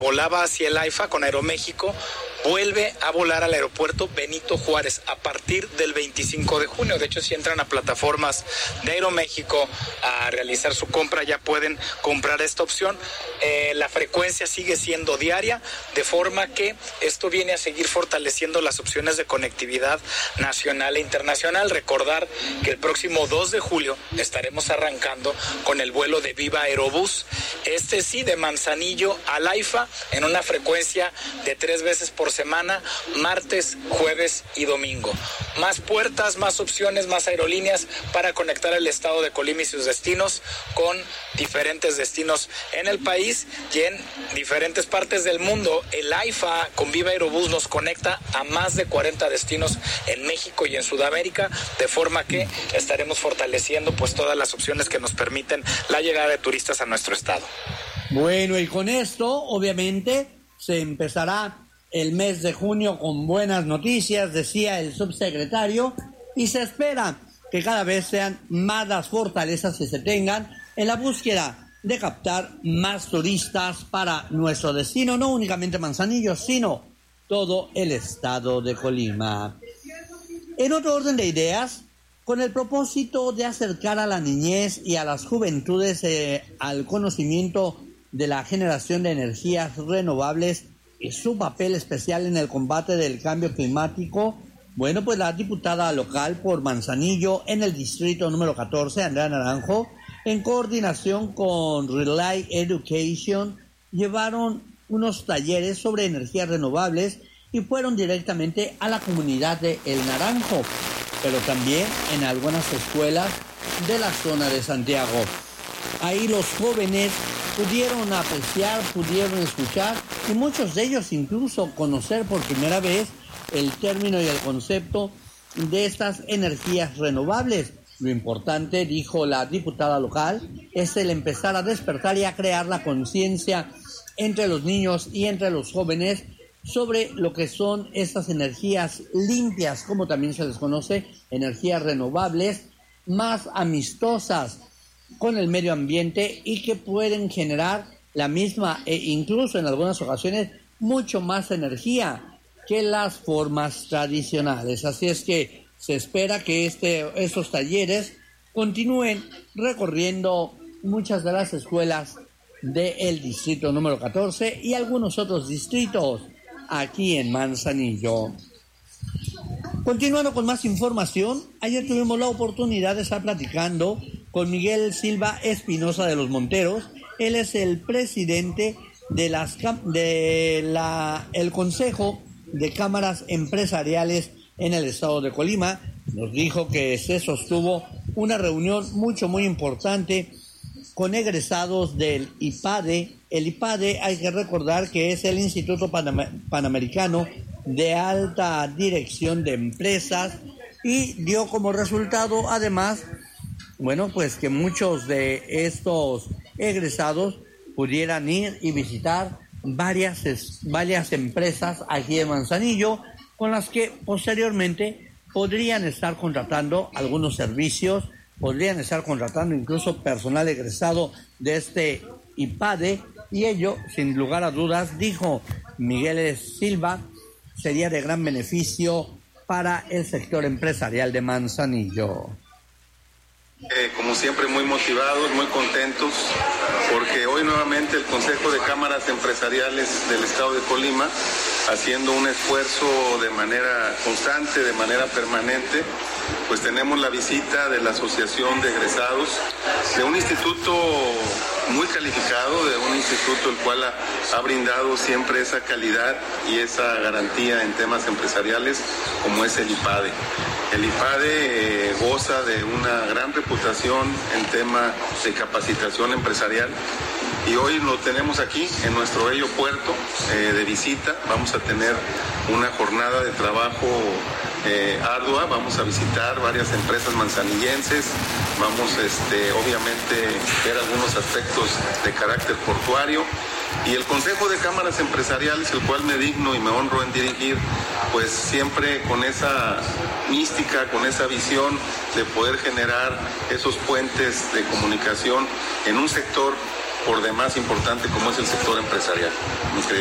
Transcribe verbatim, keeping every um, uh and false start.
volaba hacia el AIFA con Aeroméxico, vuelve a volar al aeropuerto Benito Juárez a partir del veinticinco de junio. De hecho, si entran a plataformas de Aeroméxico a realizar su compra, ya pueden comprar esta opción. Eh, la frecuencia sigue siendo diaria, de forma que esto viene a seguir fortaleciendo las opciones de conectividad nacional e internacional. Recordar que el próximo dos de julio estaremos arrancando con el vuelo de Viva Aerobús, este sí de Manzanillo al AIFA, en una frecuencia de tres veces por semana, martes, jueves y domingo. Más puertas, más opciones, más aerolíneas para conectar el estado de Colima y sus destinos con diferentes destinos en el país y en diferentes partes del mundo. El AIFA con Viva Aerobús nos conecta a más de cuarenta destinos en México y en Sudamérica, de forma que estaremos fortaleciendo pues todas las opciones que nos permiten la llegada de turistas a nuestro estado. Bueno, y con esto obviamente se empezará el mes de junio con buenas noticias, decía el subsecretario, y se espera que cada vez sean más las fortalezas que se tengan en la búsqueda de captar más turistas para nuestro destino, no únicamente Manzanillo, sino todo el estado de Colima. En otro orden de ideas, con el propósito de acercar a la niñez y a las juventudes eh, al conocimiento de la generación de energías renovables y su papel especial en el combate del cambio climático, bueno, pues la diputada local por Manzanillo en el distrito número catorce, Andrea Naranjo, en coordinación con Relay Education, llevaron unos talleres sobre energías renovables y fueron directamente a la comunidad de El Naranjo, pero también en algunas escuelas de la zona de Santiago. Ahí los jóvenes pudieron apreciar, pudieron escuchar y muchos de ellos incluso conocer por primera vez el término y el concepto de estas energías renovables. Lo importante, dijo la diputada local, es el empezar a despertar y a crear la conciencia entre los niños y entre los jóvenes sobre lo que son estas energías limpias, como también se les conoce, energías renovables, más amistosas con el medio ambiente y que pueden generar la misma e incluso en algunas ocasiones mucho más energía que las formas tradicionales. Así es que se espera que este, estos talleres continúen recorriendo muchas de las escuelas del distrito número catorce y algunos otros distritos aquí en Manzanillo. Continuando con más información, ayer tuvimos la oportunidad de estar platicando con Miguel Silva Espinosa de los Monteros. Él es el presidente de las de la el Consejo de Cámaras Empresariales en el estado de Colima. Nos dijo que se sostuvo una reunión mucho muy importante con egresados del IPADE. El IPADE, hay que recordar que es el Instituto Panam- Panamericano de Alta Dirección de Empresas, y dio como resultado además, bueno, pues que muchos de estos egresados pudieran ir y visitar varias, varias empresas aquí en Manzanillo, con las que posteriormente podrían estar contratando algunos servicios, podrían estar contratando incluso personal egresado de este IPADE, y ello, sin lugar a dudas, dijo Miguel Silva, sería de gran beneficio para el sector empresarial de Manzanillo. Eh, como siempre, muy motivados, muy contentos, porque hoy nuevamente el Consejo de Cámaras Empresariales del Estado de Colima, haciendo un esfuerzo de manera constante, de manera permanente, pues tenemos la visita de la Asociación de Egresados, de un instituto muy calificado, de un instituto el cual ha, ha brindado siempre esa calidad y esa garantía en temas empresariales, como es el IPADE. El IPADE eh, goza de una gran reputación en tema de capacitación empresarial, y hoy lo tenemos aquí en nuestro bello puerto eh, de visita. Vamos a tener una jornada de trabajo eh, ardua, vamos a visitar varias empresas manzanillenses, vamos este, obviamente ver algunos aspectos de carácter portuario, y el Consejo de Cámaras Empresariales, el cual me digno y me honro en dirigir, pues siempre con esa mística, con esa visión de poder generar esos puentes de comunicación en un sector por demás importante como es el sector empresarial.